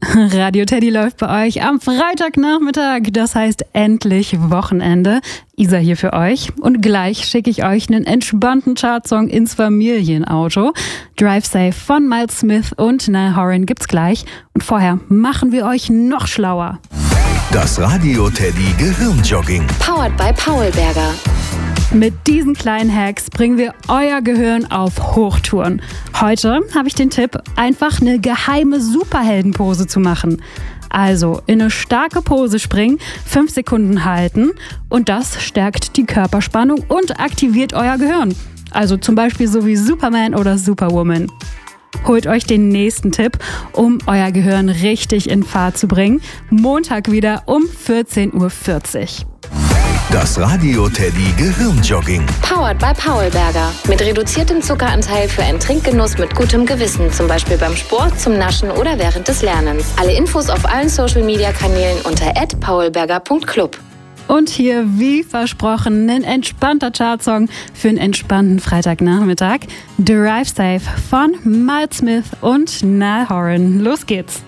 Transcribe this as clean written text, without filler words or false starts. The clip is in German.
Radio Teddy läuft bei euch am Freitagnachmittag. Das heißt endlich Wochenende. Isa hier für euch. Und gleich schicke ich euch einen entspannten Chartsong ins Familienauto. Drive Safe von Miles Smith und Niall Horan gibt's gleich. Und vorher machen wir euch noch schlauer. Das Radio Teddy Gehirnjogging. Powered by Paulberger. Mit diesen kleinen Hacks bringen wir euer Gehirn auf Hochtouren. Heute habe ich den Tipp, einfach eine geheime Superheldenpose zu machen. Also in eine starke Pose springen, 5 Sekunden halten und das stärkt die Körperspannung und aktiviert euer Gehirn. Also zum Beispiel so wie Superman oder Superwoman. Holt euch den nächsten Tipp, um euer Gehirn richtig in Fahrt zu bringen. Montag wieder um 14.40 Uhr. Das Radio Teddy Gehirnjogging. Powered by Paulberger. Mit reduziertem Zuckeranteil für einen Trinkgenuss mit gutem Gewissen. Zum Beispiel beim Sport, zum Naschen oder während des Lernens. Alle Infos auf allen Social-Media-Kanälen unter @paulberger.club. Und hier, wie versprochen, ein entspannter Chartsong für einen entspannten Freitagnachmittag. Drive Safe von Miles Smith und Niall Horan. Los geht's!